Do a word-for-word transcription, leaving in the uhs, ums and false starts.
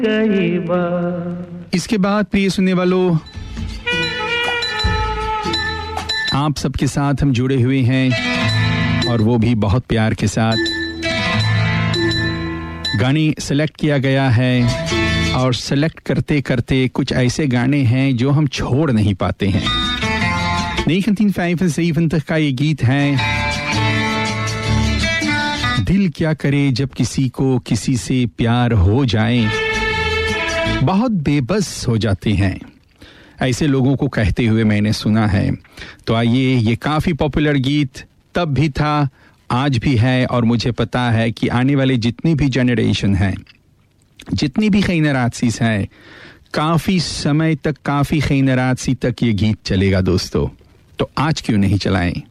कई बार। इसके बाद प्रिय सुनने वालों, आप सबके साथ हम जुड़े हुए हैं और वो भी बहुत प्यार के साथ। गाने सेलेक्ट किया गया है और सेलेक्ट करते करते कुछ ऐसे गाने हैं जो हम छोड़ नहीं पाते हैं। नाइनटीन पचपन तक का ये गीत है, दिल क्या करे जब किसी को किसी से प्यार हो जाए, बहुत बेबस हो जाते हैं, ऐसे लोगों को कहते हुए मैंने सुना है। तो आइए, ये काफी पॉपुलर गीत तब भी था, आज भी है, और मुझे पता है कि आने वाले जितनी भी जनरेशन है, जितनी भी खैनरातसीस है, काफी समय तक, काफी खैनरातसी तक ये गीत चलेगा दोस्तों। तो आज क्यों नहीं चलाएं।